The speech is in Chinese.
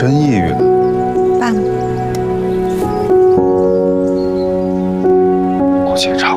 真抑郁了。 爸， 顾启超。